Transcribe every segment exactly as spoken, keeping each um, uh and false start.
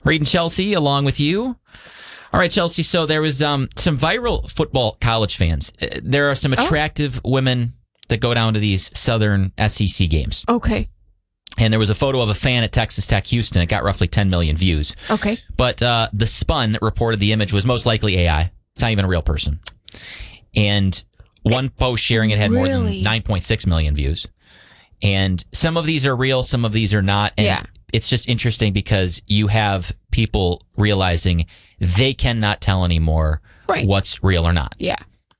Reed and Chelsea, along with you. All right, Chelsea, so there was um, some viral football college fans. Uh, There are some attractive women that go down to these Southern S E C games. Okay. And there was a photo of a fan at Texas Tech Houston. It got roughly ten million views. Okay. But uh, The Spun reported the image was most likely A I. It's not even a real person. And one post sharing it had more Really? than nine point six million views. And some of these are real, some of these are not. And Yeah. it's just interesting because you have people realizing they cannot tell anymore Right. what's real or not. Yeah.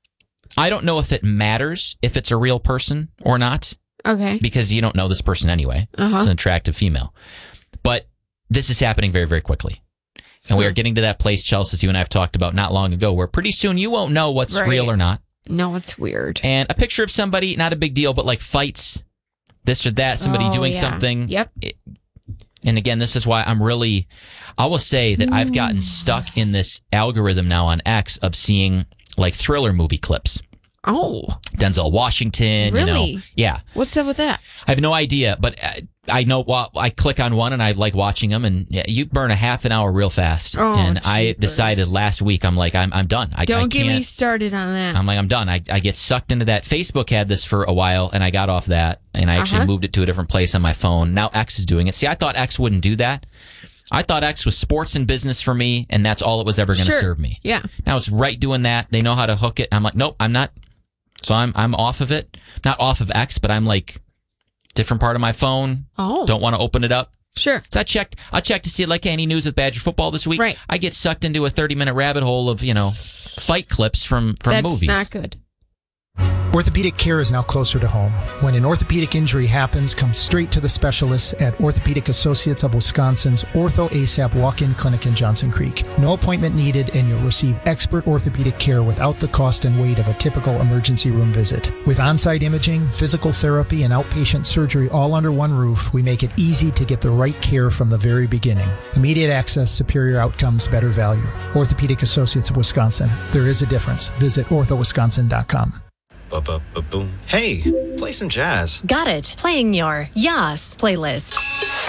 I don't know if it matters if it's a real person or not, Okay. because you don't know this person anyway. Uh-huh. It's an attractive female. But this is happening very, very quickly. And we are getting to that place, Chelsea, as you and I have talked about not long ago, where pretty soon you won't know what's Right. real or not. No, it's weird. And a picture of somebody, not a big deal, but like fights, this or that, somebody Oh, doing yeah. something. Yep. It- and again, this is why I'm really, I will say that I've gotten stuck in this algorithm now on X of seeing like thriller movie clips. Oh, Denzel Washington, you know. Really? Yeah. what's up with that? I have no idea, but I, I know well, I click on one and I like watching them, and yeah, you burn a half an hour real fast. Oh, and I jeepers. decided last week, I'm like, I'm I'm done. I, Don't I get can't, me started on that. I'm like, I'm done. I, I get sucked into that. Facebook had this for a while, and I got off that, and I actually Uh-huh. moved it to a different place on my phone. Now X is doing it. See, I thought X wouldn't do that. I thought X was sports and business for me, and that's all it was ever going to Sure. serve me. Yeah. Now it's right doing that. They know how to hook it. I'm like, nope, I'm not. So I'm I'm off of it. Not off of X, but I'm like different part of my phone. Oh, Don't want to open it up. sure. So I checked. I checked to see like any news with Badger football this week. Right. I get sucked into a thirty minute rabbit hole of you know fight clips from from That's movies. not good. Orthopedic care is now closer to home. When an orthopedic injury happens, come straight to the specialists at Orthopedic Associates of Wisconsin's Ortho ASAP walk-in clinic in Johnson Creek. No appointment needed, and you'll receive expert orthopedic care without the cost and wait of a typical emergency room visit. With on-site imaging, physical therapy, and outpatient surgery all under one roof, we make it easy to get the right care from the very beginning. Immediate access, superior outcomes, better value. Orthopedic Associates of Wisconsin. There is a difference. Visit ortho wisconsin dot com. Ba-ba-ba-boom. Hey, play some jazz. Got it. Playing your Yas playlist.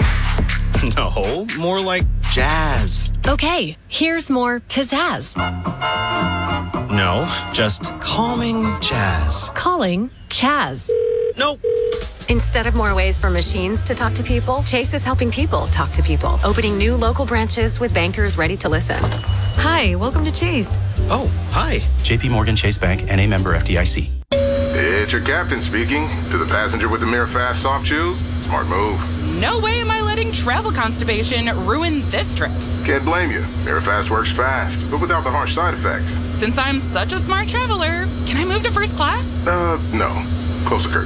No, more like jazz. Okay, here's more pizzazz. No, just calming jazz. Calling Chaz. Nope. Instead of more ways for machines to talk to people, Chase is helping people talk to people, opening new local branches with bankers ready to listen. Hi, welcome to Chase. Oh, hi. J P Morgan Chase Bank, N A member F D I C. It's your captain speaking. To the passenger with the Mirror Fast soft shoes, smart move. No way am I letting travel constipation ruin this trip. Can't blame you. Mirror Fast works fast, but without the harsh side effects. Since I'm such a smart traveler, can I move to first class? Uh, no. Close the curtain.